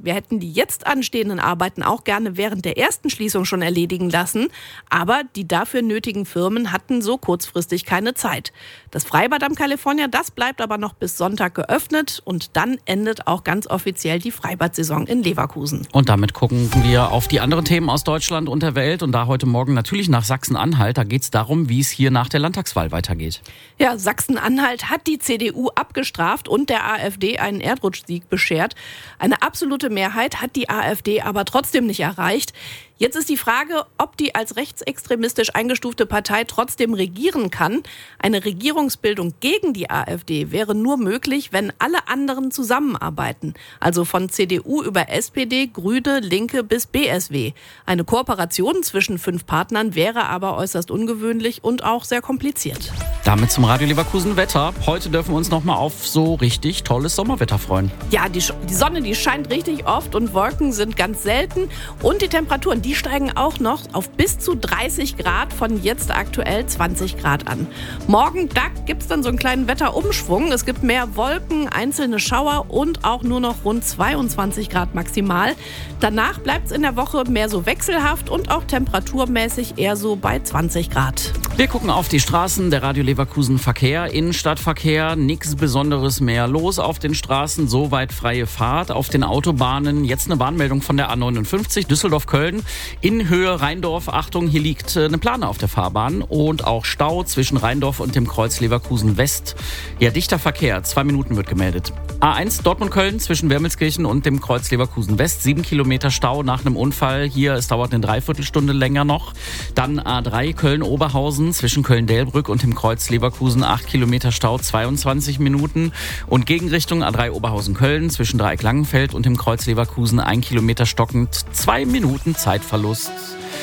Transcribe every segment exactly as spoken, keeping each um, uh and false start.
Wir hätten die jetzt anstehenden Arbeiten auch gerne während der ersten Schließung schon erledigen lassen. Aber die dafür nötigen Firmen hatten so kurzfristig keine Zeit. Das Freibad am California, das bleibt aber noch bis Sonntag geöffnet. Und dann endet auch ganz offiziell die Freibad-Saison in Leverkusen. Und damit gucken wir auf die anderen Themen aus Deutschland und der Welt. Und da heute Morgen natürlich nach Sachsen-Anhalt. Da geht es darum, wie es hier nach der Landtagswahl weitergeht. Ja, Sachsen-Anhalt hat die C D U abgestraft und der AfD einen Erdrutschsieg beschert. Eine absolute Mehrheit hat die AfD aber trotzdem nicht erreicht. Jetzt ist die Frage, ob die als rechtsextremistisch eingestufte Partei trotzdem regieren kann. Eine Regierungsbildung gegen die AfD wäre nur möglich, wenn alle anderen zusammenarbeiten. Also von C D U über S P D, Grüne, Linke bis B S W. Eine Kooperation zwischen fünf Partnern wäre aber äußerst ungewöhnlich und auch sehr kompliziert. Damit zum Radio Leverkusen Wetter. Heute dürfen wir uns noch mal auf so richtig tolles Sommerwetter freuen. Ja, die, die Sonne, die scheint richtig oft und Wolken sind ganz selten. Und die Temperaturen, die steigen auch noch auf bis zu dreißig Grad, von jetzt aktuell zwanzig Grad an. Morgen, da gibt es dann so einen kleinen Wetterumschwung. Es gibt mehr Wolken, einzelne Schauer und auch nur noch rund zweiundzwanzig Grad maximal. Danach bleibt es in der Woche mehr so wechselhaft und auch temperaturmäßig eher so bei zwanzig Grad. Wir gucken auf die Straßen, der Radio Leverkusen Verkehr, Innenstadtverkehr, nichts Besonderes mehr los auf den Straßen, soweit freie Fahrt. Auf den Autobahnen jetzt eine Warnmeldung von der A neunundfünfzig Düsseldorf-Köln in Höhe Rheindorf. Achtung, hier liegt eine Plane auf der Fahrbahn und auch Stau zwischen Rheindorf und dem Kreuz Leverkusen West. Ja, dichter Verkehr, zwei Minuten wird gemeldet. A eins Dortmund-Köln zwischen Wermelskirchen und dem Kreuz Leverkusen West, sieben Kilometer Stau nach einem Unfall. Hier, es dauert eine Dreiviertelstunde länger noch. Dann A drei Köln-Oberhausen zwischen Köln-Delbrück und dem Kreuz Leverkusen, acht Kilometer Stau, zweiundzwanzig Minuten. Und Gegenrichtung A drei Oberhausen-Köln zwischen Dreieck-Langenfeld und dem Kreuz Leverkusen, ein Kilometer stockend, zwei Minuten Zeitverlust.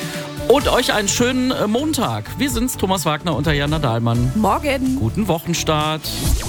Und euch einen schönen Montag. Wir sind's, Thomas Wagner und Diana Dahlmann. Morgen. Guten Wochenstart.